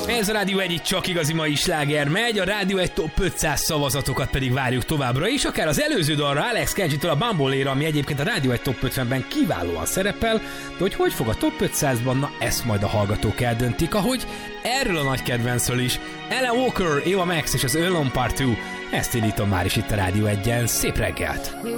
Ez a Rádió 1 csak igazi mai sláger megy, a Rádió 1 Top 500 szavazatokat pedig várjuk továbbra is, akár az előző dalra, Alex Kenji-től a Bambolera, ami egyébként a Rádió 1 Top 50-ben kiválóan szerepel, de hogy fog a Top 500-ban, na ezt majd a hallgatók eldöntik, ahogy erről a nagy kedvencről is, Alan Walker, Eva Max és az Alone Part 2, ezt indítom már is itt a Rádió 1-en, szép reggelt!